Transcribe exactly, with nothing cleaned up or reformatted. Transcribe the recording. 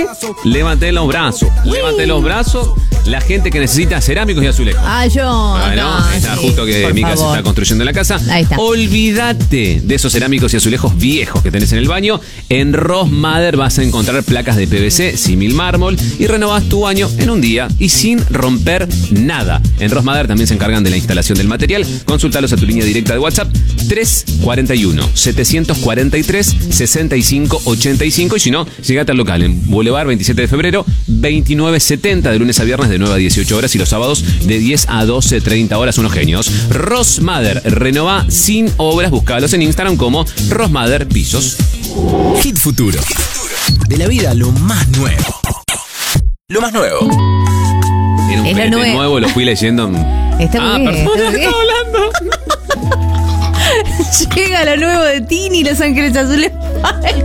Levanté los brazos. Levanté los brazos. La gente que necesita cerámicos y azulejos. Ah, yo. Bueno, no, está sí, justo que Mica se está construyendo la casa. Ahí está. Olvídate de esos cerámicos y azulejos viejos que tenés en el baño. En Rosmader vas a encontrar placas de P V C, símil mármol, y renovás tu baño en un día y sin romper nada. En Rosmader también se encargan de la instalación del material. Consultalos a tu línea directa de WhatsApp tres cuarenta y uno, setecientos cuarenta y tres, sesenta y cinco ochenta y cinco. Y si no, llegate al local en Boulevard veintisiete de febrero, veintinueve setenta, de lunes a viernes de nueve a dieciocho horas y los sábados de diez a doce treinta horas. Unos genios. Rosmader, renová sin obras. Buscalos en Instagram como Rosmader Pisos. Hit Futuro. De la vida lo más nuevo. Lo más nuevo. Era un Es lo frente nuevo. nuevo, lo fui leyendo. Está ah, muy bien. perdón, está muy bien. estaba hablando. Llega lo nuevo de Tini, Los Ángeles Azules.